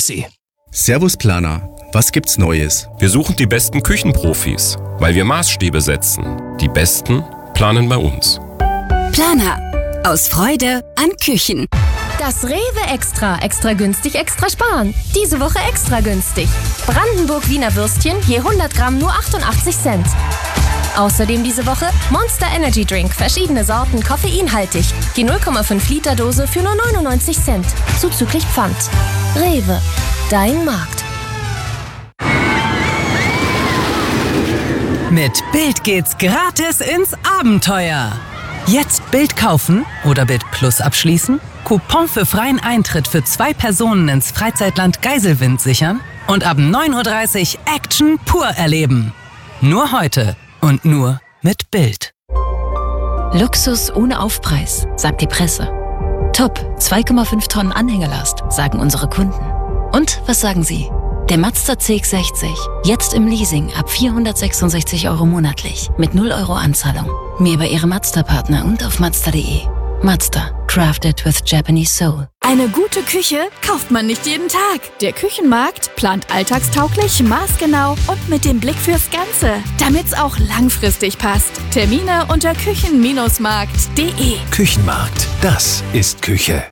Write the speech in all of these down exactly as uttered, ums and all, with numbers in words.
sie. Servus Planer, was gibt's Neues? Wir suchen die besten Küchenprofis, weil wir Maßstäbe setzen. Die Besten planen bei uns. Planer. Aus Freude an Küchen. Das Rewe Extra. Extra günstig, extra sparen. Diese Woche extra günstig. Brandenburg Wiener Würstchen je hundert Gramm nur achtundachtzig Cent. Außerdem diese Woche Monster Energy Drink. Verschiedene Sorten, koffeinhaltig. Je null Komma fünf Liter Dose für nur neunundneunzig Cent. Zuzüglich Pfand. Rewe. Dein Markt. Mit Bild geht's gratis ins Abenteuer. Jetzt Bild kaufen oder Bild Plus abschließen, Coupon für freien Eintritt für zwei Personen ins Freizeitland Geiselwind sichern und ab neun Uhr dreißig Action pur erleben. Nur heute und nur mit Bild. Luxus ohne Aufpreis, sagt die Presse. Top, zwei Komma fünf Tonnen Anhängerlast, sagen unsere Kunden. Und was sagen Sie? Der Mazda C X sechzig, jetzt im Leasing ab vierhundertsechsundsechzig Euro monatlich, mit null Euro Anzahlung. Mehr bei Ihrem Mazda-Partner und auf Mazda punkt de. Mazda, crafted with Japanese soul. Eine gute Küche kauft man nicht jeden Tag. Der Küchenmarkt plant alltagstauglich, maßgenau und mit dem Blick fürs Ganze, damit's auch langfristig passt. Termine unter küchen Markt punkt de. Küchenmarkt, das ist Küche.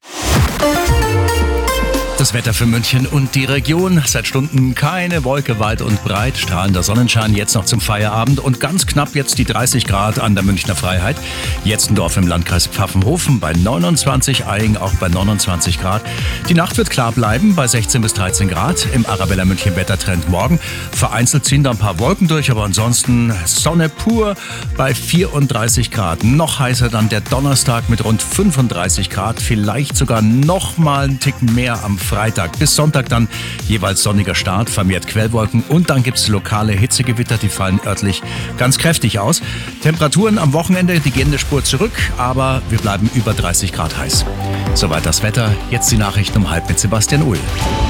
Das Wetter für München und die Region. Seit Stunden keine Wolke weit und breit. Strahlender Sonnenschein jetzt noch zum Feierabend und ganz knapp jetzt die dreißig Grad an der Münchner Freiheit. Jetzendorf im Landkreis Pfaffenhofen bei neunundzwanzig, Eying auch bei neunundzwanzig Grad. Die Nacht wird klar bleiben bei sechzehn bis dreizehn Grad. Im Arabella München Wettertrend morgen. Vereinzelt ziehen da ein paar Wolken durch, aber ansonsten Sonne pur bei vierunddreißig Grad. Noch heißer dann der Donnerstag mit rund fünfunddreißig Grad. Vielleicht sogar noch mal einen Tick mehr am Freitag bis Sonntag dann jeweils sonniger Start, vermehrt Quellwolken und dann gibt es lokale Hitzegewitter, die fallen örtlich ganz kräftig aus. Temperaturen am Wochenende, die gehen eine Spur zurück, aber wir bleiben über dreißig Grad heiß. Soweit das Wetter, jetzt die Nachrichten um halb mit Sebastian Uhl.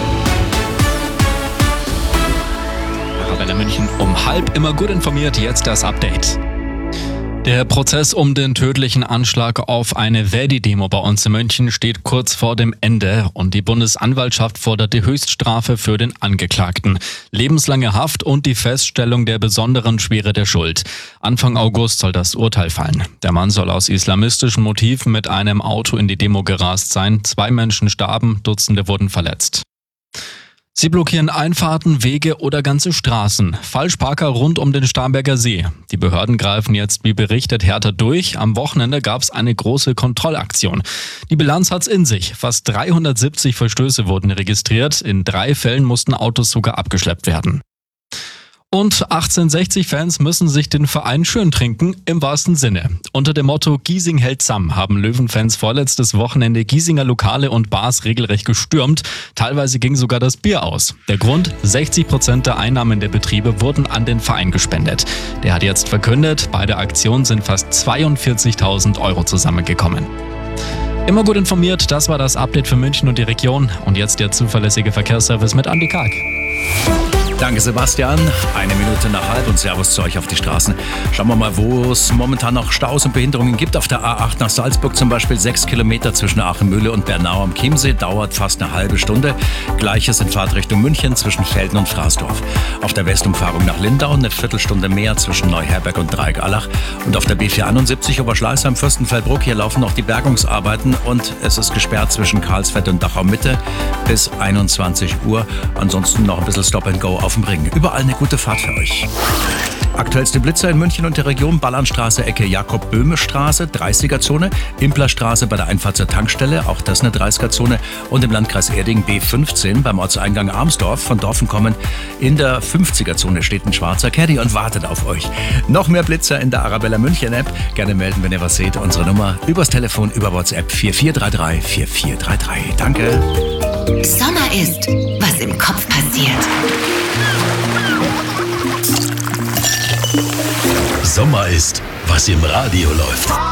Arabella München um halb, immer gut informiert, jetzt das Update. Der Prozess um den tödlichen Anschlag auf eine Verdi-Demo bei uns in München steht kurz vor dem Ende und die Bundesanwaltschaft fordert die Höchststrafe für den Angeklagten. Lebenslange Haft und die Feststellung der besonderen Schwere der Schuld. Anfang August soll das Urteil fallen. Der Mann soll aus islamistischen Motiven mit einem Auto in die Demo gerast sein. Zwei Menschen starben, Dutzende wurden verletzt. Sie blockieren Einfahrten, Wege oder ganze Straßen. Falschparker rund um den Starnberger See. Die Behörden greifen jetzt, wie berichtet, härter durch. Am Wochenende gab es eine große Kontrollaktion. Die Bilanz hat's in sich. Fast dreihundertsiebzig Verstöße wurden registriert. In drei Fällen mussten Autos sogar abgeschleppt werden. Und achtzehnhundertsechzig-Fans müssen sich den Verein schön trinken, im wahrsten Sinne. Unter dem Motto Giesing hält zusammen haben Löwenfans vorletztes Wochenende Giesinger Lokale und Bars regelrecht gestürmt. Teilweise ging sogar das Bier aus. Der Grund? sechzig Prozent der Einnahmen der Betriebe wurden an den Verein gespendet. Der hat jetzt verkündet, bei der Aktion sind fast zweiundvierzigtausend Euro zusammengekommen. Immer gut informiert, das war das Update für München und die Region. Und jetzt der zuverlässige Verkehrsservice mit Andi Karg. Danke Sebastian. Eine Minute nach halb und Servus zu euch auf die Straßen. Schauen wir mal, wo es momentan noch Staus und Behinderungen gibt. Auf der A acht nach Salzburg zum Beispiel sechs Kilometer zwischen Aachenmühle und Bernau am Chiemsee. Dauert fast eine halbe Stunde. Gleiches in Fahrtrichtung München zwischen Velden und Fraßdorf. Auf der Westumfahrung nach Lindau eine Viertelstunde mehr zwischen Neuherberg und Dreieckallach. Und auf der B vierhunderteinundsiebzig Oberschleißheim-Fürstenfeldbruck. Hier laufen noch die Bergungsarbeiten und es ist gesperrt zwischen Karlsfeld und Dachau-Mitte bis einundzwanzig Uhr. Ansonsten noch ein bisschen Stop and Go auf dem Ring. Überall eine gute Fahrt für euch. Aktuellste Blitzer in München und der Region: Ballernstraße, Ecke Jakob-Böhme-Straße, dreißiger-Zone. Implerstraße bei der Einfahrt zur Tankstelle, auch das eine dreißiger-Zone. Und im Landkreis Erding B fünfzehn beim Ortseingang Armsdorf. Von Dorfen kommen in der fünfziger-Zone steht ein schwarzer Caddy und wartet auf euch. Noch mehr Blitzer in der Arabella München-App. Gerne melden, wenn ihr was seht. Unsere Nummer übers Telefon, über WhatsApp vier vier drei drei vier vier drei drei. Danke. Sommer ist, was im Kopf passiert. Sommer ist, was im Radio läuft.